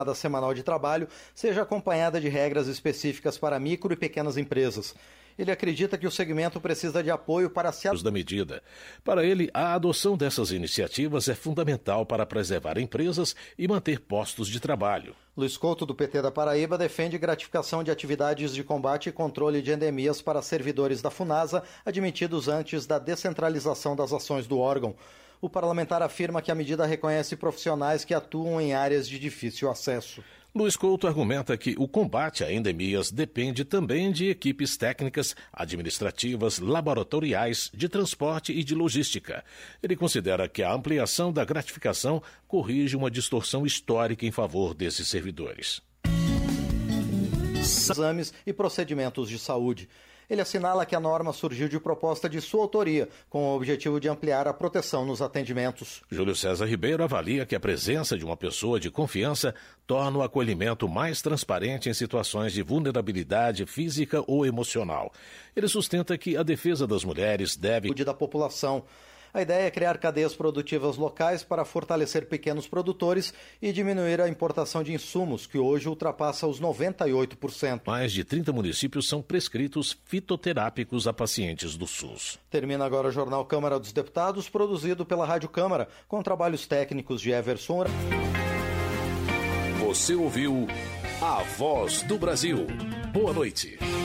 semanal de trabalho seja acompanhada de regras específicas para micro e pequenas empresas. Ele acredita que o segmento precisa de apoio para se da medida. Para ele, a adoção dessas iniciativas é fundamental para preservar empresas e manter postos de trabalho. Luiz Couto, do PT da Paraíba, defende gratificação de atividades de combate e controle de endemias para servidores da Funasa, admitidos antes da descentralização das ações do órgão. O parlamentar afirma que a medida reconhece profissionais que atuam em áreas de difícil acesso. Luiz Couto argumenta que o combate a endemias depende também de equipes técnicas, administrativas, laboratoriais, de transporte e de logística. Ele considera que a ampliação da gratificação corrige uma distorção histórica em favor desses servidores. Exames e procedimentos de saúde. Ele assinala que a norma surgiu de proposta de sua autoria, com o objetivo de ampliar a proteção nos atendimentos. Júlio César Ribeiro avalia que a presença de uma pessoa de confiança torna o acolhimento mais transparente em situações de vulnerabilidade física ou emocional. Ele sustenta que a defesa das mulheres deve... da população. A ideia é criar cadeias produtivas locais para fortalecer pequenos produtores e diminuir a importação de insumos, que hoje ultrapassa os 98%. Mais de 30 municípios são prescritos fitoterápicos a pacientes do SUS. Termina agora o Jornal Câmara dos Deputados, produzido pela Rádio Câmara, com trabalhos técnicos de Everson. Você ouviu A Voz do Brasil. Boa noite.